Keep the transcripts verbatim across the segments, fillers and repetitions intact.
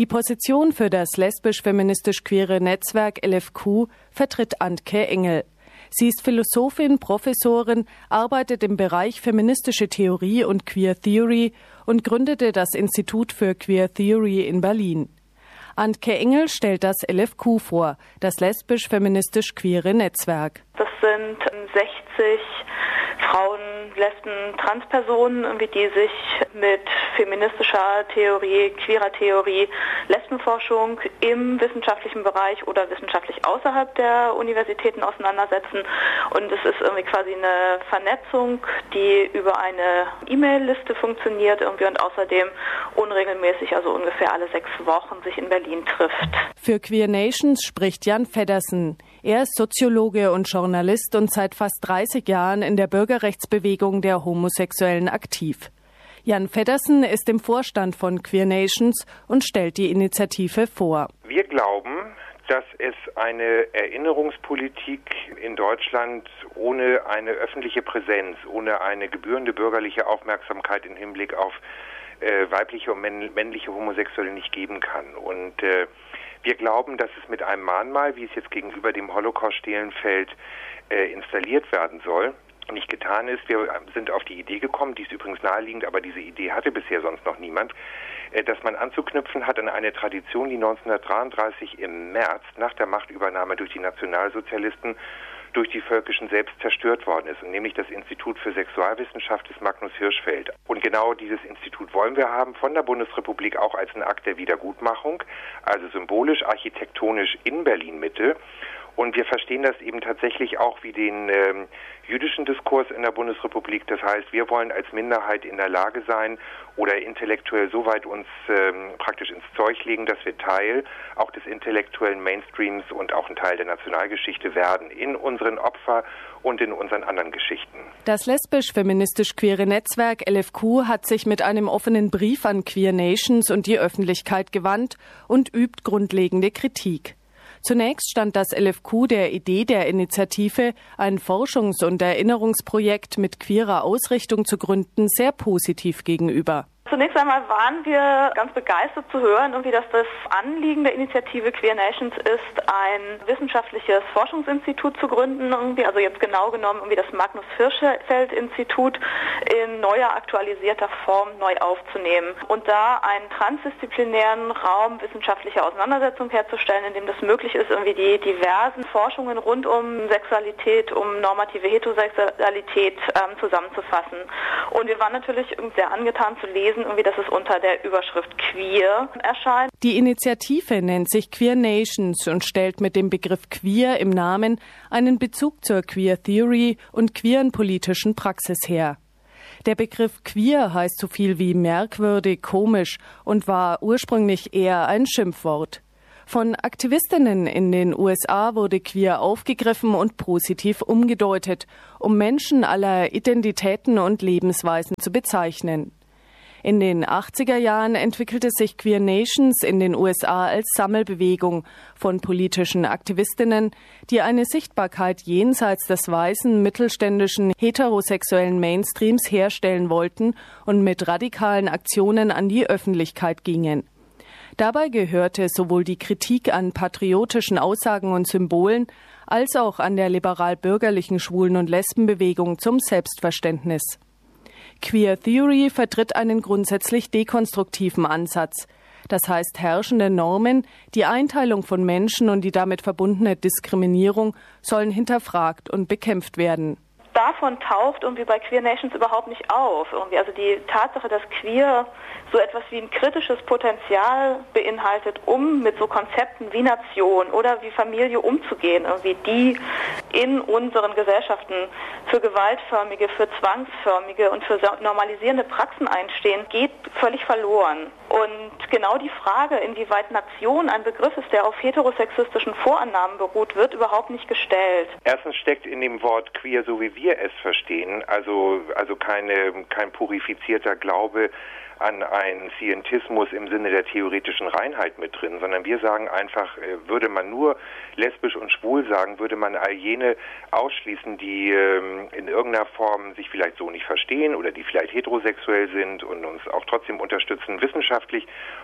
Die Position für das lesbisch-feministisch-queere Netzwerk L F Q vertritt Antke Engel. Sie ist Philosophin, Professorin, arbeitet im Bereich feministische Theorie und Queer Theory und gründete das Institut für Queer Theory in Berlin. Antke Engel stellt das L F Q vor, das lesbisch-feministisch-queere Netzwerk. Das sind sechzig Frauen, Lesben, Transpersonen, die sich mit feministischer Theorie, queerer Theorie, Lesbenforschung im wissenschaftlichen Bereich oder wissenschaftlich außerhalb der Universitäten auseinandersetzen. Und es ist irgendwie quasi eine Vernetzung, die über eine E-Mail-Liste funktioniert irgendwie und außerdem unregelmäßig, also ungefähr alle sechs Wochen, sich in Berlin trifft. Für Queer Nations spricht Jan Feddersen. Er ist Soziologe und Journalist und seit fast dreißig Jahren in der Bürgerrechtsbewegung der Homosexuellen aktiv. Jan Feddersen ist im Vorstand von Queer Nations und stellt die Initiative vor. Wir glauben, dass es eine Erinnerungspolitik in Deutschland ohne eine öffentliche Präsenz, ohne eine gebührende bürgerliche Aufmerksamkeit im Hinblick auf äh, weibliche und männliche Homosexuelle nicht geben kann. Und äh, wir glauben, dass es mit einem Mahnmal, wie es jetzt gegenüber dem Holocaust-Stehlenfeld äh, installiert werden soll, nicht getan ist. Wir sind auf die Idee gekommen, die ist übrigens naheliegend, aber diese Idee hatte bisher sonst noch niemand, äh, dass man anzuknüpfen hat an eine Tradition, die neunzehnhundertdreiunddreißig im März nach der Machtübernahme durch die Nationalsozialisten durch die Völkischen selbst zerstört worden ist, und nämlich das Institut für Sexualwissenschaft des Magnus Hirschfeld. Und genau dieses Institut wollen wir haben von der Bundesrepublik auch als einen Akt der Wiedergutmachung, also symbolisch, architektonisch in Berlin-Mitte. Und wir verstehen das eben tatsächlich auch wie den ähm, jüdischen Diskurs in der Bundesrepublik. Das heißt, wir wollen als Minderheit in der Lage sein oder intellektuell so weit uns ähm, praktisch ins Zeug legen, dass wir Teil auch des intellektuellen Mainstreams und auch ein Teil der Nationalgeschichte werden in unseren Opfer- und in unseren anderen Geschichten. Das lesbisch-feministisch-queere Netzwerk L F Q hat sich mit einem offenen Brief an Queer Nations und die Öffentlichkeit gewandt und übt grundlegende Kritik. Zunächst stand das L F Q der Idee der Initiative, ein Forschungs- und Erinnerungsprojekt mit queerer Ausrichtung zu gründen, sehr positiv gegenüber. Zunächst einmal waren wir ganz begeistert zu hören, irgendwie, dass das Anliegen der Initiative Queer Nations ist, ein wissenschaftliches Forschungsinstitut zu gründen, irgendwie, also jetzt genau genommen irgendwie das Magnus Hirschfeld Institut in neuer, aktualisierter Form neu aufzunehmen und da einen transdisziplinären Raum wissenschaftlicher Auseinandersetzung herzustellen, in dem das möglich ist, irgendwie die diversen Forschungen rund um Sexualität, um normative Heterosexualität ähm, zusammenzufassen. Und wir waren natürlich sehr angetan zu lesen, irgendwie, dass es unter der Überschrift Queer erscheint. Die Initiative nennt sich Queer Nations und stellt mit dem Begriff Queer im Namen einen Bezug zur Queer Theory und queeren politischen Praxis her. Der Begriff Queer heißt so viel wie merkwürdig, komisch und war ursprünglich eher ein Schimpfwort. Von Aktivistinnen in den U S A wurde queer aufgegriffen und positiv umgedeutet, um Menschen aller Identitäten und Lebensweisen zu bezeichnen. In den achtziger Jahren entwickelte sich Queer Nations in den U S A als Sammelbewegung von politischen Aktivistinnen, die eine Sichtbarkeit jenseits des weißen, mittelständischen, heterosexuellen Mainstreams herstellen wollten und mit radikalen Aktionen an die Öffentlichkeit gingen. Dabei gehörte sowohl die Kritik an patriotischen Aussagen und Symbolen als auch an der liberal-bürgerlichen Schwulen- und Lesbenbewegung zum Selbstverständnis. Queer Theory vertritt einen grundsätzlich dekonstruktiven Ansatz. Das heißt, herrschende Normen, die Einteilung von Menschen und die damit verbundene Diskriminierung sollen hinterfragt und bekämpft werden. Davon taucht irgendwie bei Queer Nations überhaupt nicht auf. Irgendwie. Also die Tatsache, dass Queer so etwas wie ein kritisches Potenzial beinhaltet, um mit so Konzepten wie Nation oder wie Familie umzugehen, irgendwie, die in unseren Gesellschaften für gewaltförmige, für zwangsförmige und für normalisierende Praxen einstehen, geht völlig verloren. Und genau die Frage, inwieweit Nation ein Begriff ist, der auf heterosexistischen Vorannahmen beruht, wird überhaupt nicht gestellt. Erstens steckt in dem Wort queer, so wie wir es verstehen, also, also keine, kein purifizierter Glaube an einen Scientismus im Sinne der theoretischen Reinheit mit drin, sondern wir sagen einfach, würde man nur lesbisch und schwul sagen, würde man all jene ausschließen, die ähm, in irgendeiner Form sich vielleicht so nicht verstehen oder die vielleicht heterosexuell sind und uns auch trotzdem unterstützen wissenschaftlich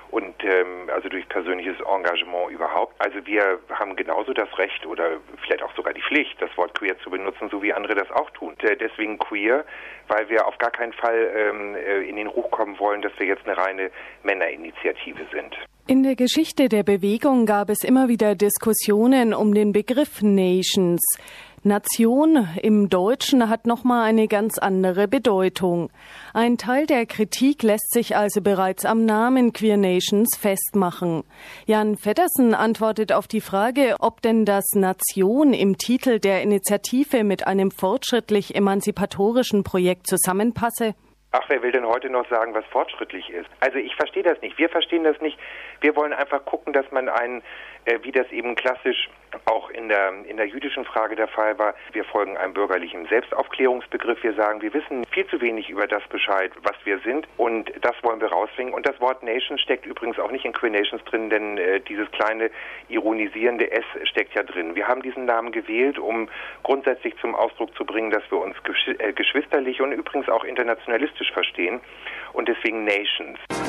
und ähm, also durch persönliches Engagement überhaupt. Also wir haben genauso das Recht oder vielleicht auch sogar die Pflicht, das Wort queer zu benutzen, so wie andere das auch tun. Und, äh, deswegen queer, weil wir auf gar keinen Fall ähm, in den Ruch kommen wollen, dass wir jetzt eine reine Männerinitiative sind. In der Geschichte der Bewegung gab es immer wieder Diskussionen um den Begriff Nations. Nation im Deutschen hat nochmal eine ganz andere Bedeutung. Ein Teil der Kritik lässt sich also bereits am Namen Queer Nations festmachen. Jan Feddersen antwortet auf die Frage, ob denn das Nation im Titel der Initiative mit einem fortschrittlich emanzipatorischen Projekt zusammenpasse. Ach, wer will denn heute noch sagen, was fortschrittlich ist? Also ich verstehe das nicht. Wir verstehen das nicht. Wir wollen einfach gucken, dass man einen, äh, wie das eben klassisch auch in der in der jüdischen Frage der Fall war, wir folgen einem bürgerlichen Selbstaufklärungsbegriff. Wir sagen, wir wissen viel zu wenig über das Bescheid, was wir sind, und das wollen wir rausbringen. Und das Wort Nation steckt übrigens auch nicht in Queer Nations drin, denn äh, dieses kleine ironisierende S steckt ja drin. Wir haben diesen Namen gewählt, um grundsätzlich zum Ausdruck zu bringen, dass wir uns gesch- äh, geschwisterlich und übrigens auch internationalistisch verstehen, und deswegen Nations.